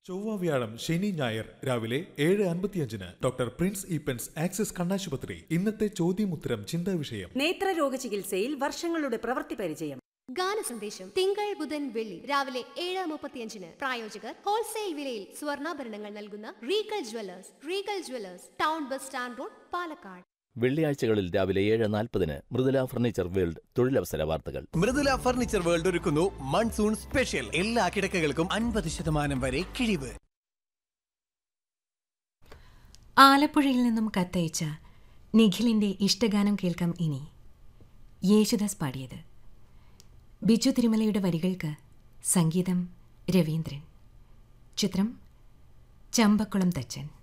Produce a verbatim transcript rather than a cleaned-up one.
ചൊവ്വ വ്യാഴം ശനി ഞായർ രാവിലെ ഏഴ് അൻപത്തിയഞ്ചിന് ഡോക്ടർ പ്രിൻസ് ഈപ്പൻസ് ആക്സിസ് കണ്ണാശുപത്രി. ഇന്നത്തെ ചോദ്യമുത്തരം ചിന്താ വിഷയം. നേത്രരോഗ ചികിത്സയിൽ വർഷങ്ങളുടെ പ്രവൃത്തി പരിചയം. ഗാന സന്ദേശം തിങ്കൾ ബുധൻ വെള്ളി രാവിലെ ഏഴ് മുപ്പത്തിയഞ്ചിന്. പ്രായോജകർ ഹോൾസെയിൽ വിലയിൽ സ്വർണ്ണാഭരണങ്ങൾ നൽകുന്ന Regal Jewellers. Regal Jewellers, town bus stand road, Palakkad. വെള്ളിയാഴ്ചകളിൽ രാവിലെ ഏഴ് നാൽപ്പതിന് മൃദുല ഫർണിച്ചർ വേൾഡ് തൊഴിലവസര വാർത്തകൾ. മൃദുല ഫർണിച്ചർ വേൾഡ് ഒരുക്കുന്നു മൺസൂൺ സ്പെഷ്യൽ. എല്ലാ കിടക്കകൾക്കും അൻപത് ശതമാനം വരെ കിഴിവ്. ആലപ്പുഴയിൽ നിന്നും കത്തയച്ച നിഖിലിന്റെ ഇഷ്ടഗാനം കേൾക്കാം ഇനി. യേശുദാസ് പാടിയത്. ബിജു തിരുമലയുടെ വരികൾക്ക് സംഗീതം രവീന്ദ്രൻ. ചിത്രം ചമ്പക്കുളം തച്ചൻ.